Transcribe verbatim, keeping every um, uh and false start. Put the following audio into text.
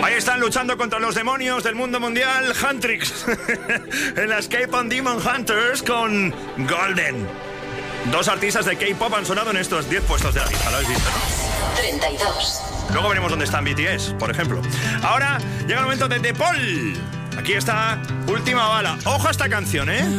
Ahí están luchando contra los demonios del mundo mundial, Huntrix. En la Escape on Demon Hunters con Golden. Dos artistas de K-pop han sonado en estos diez puestos de la lista, ¿lo habéis visto, no? treinta y dos. Luego veremos dónde están B T S, por ejemplo. Ahora llega el momento de The Paul. Aquí está Última Bala. Ojo a esta canción, ¿eh?